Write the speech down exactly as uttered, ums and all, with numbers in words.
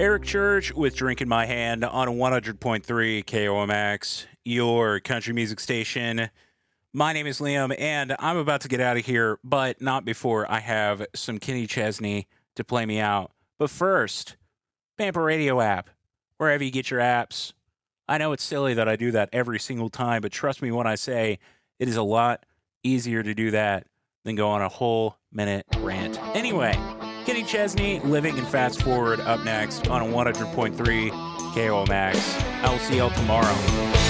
Eric Church with Drink in My Hand on one hundred point three K O M X, your country music station. My name is Liam, and I'm about to get out of here, but not before I have some Kenny Chesney to play me out. But first, Pamper Radio app, wherever you get your apps. I know it's silly that I do that every single time, but trust me when I say it is a lot easier to do that than go on a whole minute rant. Anyway, Kenny Chesney, Living and Fast Forward, up next on one hundred point three K O M X. I will see y'all tomorrow.